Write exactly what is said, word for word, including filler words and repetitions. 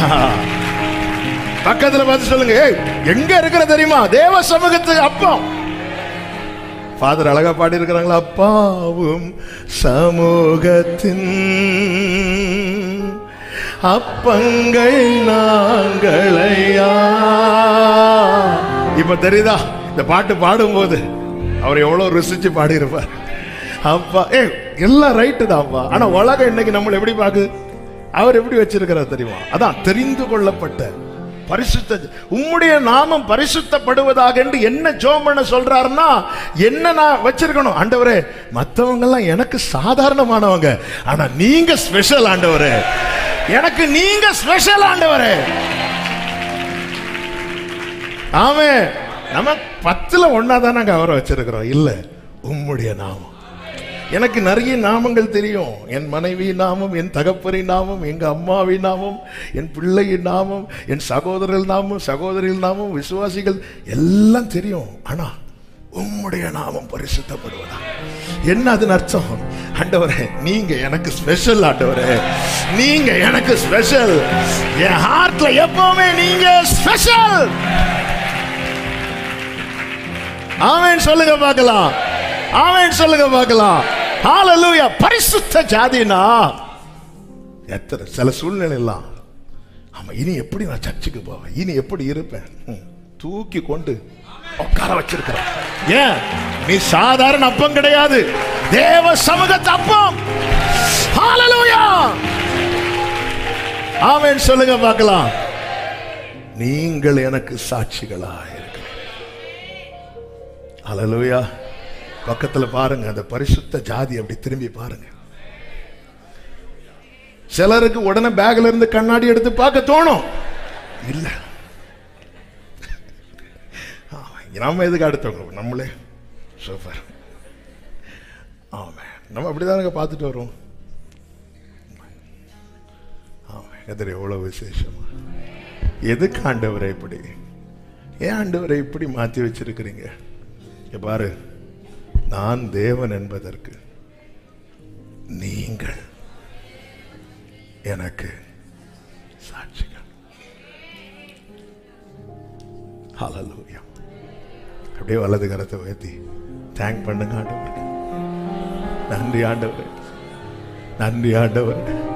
பக்கத்துல பார்த்து சொல்லுங்க, எங்க இருக்கிற தெரியுமா? தேவ சமூகத்துக்கு அப்பம். ஃபாதர் அழகா பாடி இருக்கிறாங்களா? அப்பாவும் சமூகத்தின் அப்பங்கள் நாங்களையா. இப்ப தெரியுதா இந்த பாட்டு பாடும்போது அவர் எவ்வளவு ருசிச்சு பாடி இருப்பார். அப்பா ஏ எல்லாம் ரைட்டு தான்ப்பா. ஆனா உலகம் இன்னைக்கு நம்மளை எப்படி பாக்குது? அவர் எப்படி வச்சிருக்கிறார் தெரியுமா? அதான் தெரிந்து கொள்ளப்பட்ட பரிசுத்த, உம்முடைய நாமம் பரிசுத்தப்படுவதாக என்று என்ன ஜெபம் பண்ண சொல்றாருன்னா, என்ன நான் வச்சிருக்கணும்? ஆண்டவரே, மற்றவங்க எல்லாம் எனக்கு சாதாரணமானவங்க, ஆனா நீங்க ஸ்பெஷல் ஆண்டவரே, எனக்கு நீங்க ஸ்பெஷல் ஆண்டவரே. ஆமே, நம்ம பத்துல ஒன்னாதான் நாங்க அவரை வச்சிருக்கிறோம். இல்ல, உம்முடைய நாமம். எனக்கு நிறைய நாமங்கள் தெரியும். என் மனைவி நாமம், என் தகப்பரின் நாமம், எங்க அம்மாவின் நாமம், என் பிள்ளையின் நாமம், என் சகோதரர்கள் நாமம், சகோதரிகள் நாமம், விசுவாசிகள் எல்லாம் தெரியும். ஆனா உம்முடைய நாமம் பரிசுத்தப்படுவதா என்ன அதன் அர்த்தம்? ஆண்டவரே, நீங்க எனக்கு ஸ்பெஷல். ஆண்டவரே, நீங்க எனக்கு ஸ்பெஷல். என் ஹார்ட்ல எப்பவுமே நீங்க ஸ்பெஷல். ஆமென் சொல்லுங்க பார்க்கலாம். ஆமென் சொல்லுங்க பார்க்கலாம். ஹalleluya. பரிசுத்த ஜாதினா எத்தனை சில சூழ்நிலை எல்லாம், ஆமா இனி எப்படி நான் சர்ச்சுக்கு போவேன், இனி எப்படி இருப்பேன், தூக்கி கொண்டு உட்கார வச்சிருக்கிறேன். ஏன்? நீ சாதாரண அப்பம் கிடையாது, தேவ சமூகத்து அப்பம். ஹalleluya. ஆமென் சொல்லுங்க பார்க்கலாம். நீங்கள் எனக்கு சாட்சிகளா இருக்கிறீர்கள். ஹalleluya. பக்கத்துல பாருங்க, அந்த பரிசுத்த ஜாதி அப்படி திரும்பி பாருங்க. சிலருக்கு உடனே பேக்ல இருந்து கண்ணாடி எடுத்து பார்க்க தோணும். இல்ல, நம்ம எதுக்கு அடுத்தவங்க, நம்மளே சூப்பர். ஆமா, நம்ம அப்படிதான் பார்த்துட்டு வரோம். ஆமா, எதிர எவ்வளவு விசேஷமா. எதுக்கு ஆண்டவரை இப்படி, ஏன் ஆண்டவரை இப்படி மாத்தி வச்சிருக்கிறீங்க? பாரு, நான் தேவன் என்பதற்கு நீங்கள் எனக்கு சாட்சிகள். ஹalleluya. அப்படியே வலது கரத்தை உயர்த்தி தேங்க் பண்ணுங்க ஆண்டவருக்கு. நன்றி ஆண்டவரே, நன்றி ஆண்டவரே.